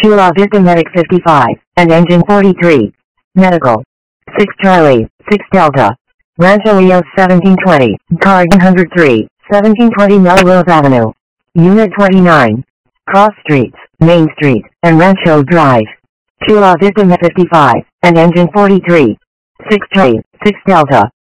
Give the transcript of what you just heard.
Chula Vista Medic 55, and Engine 43. Medical. 6 Charlie, 6 Delta. Rancho Rios 1720, Car 103, 1720 Melrose Avenue. Unit 29. Cross Streets, Main Street, and Rancho Drive. Chula Vista Medic 55, and Engine 43. 6 Charlie, 6 Delta.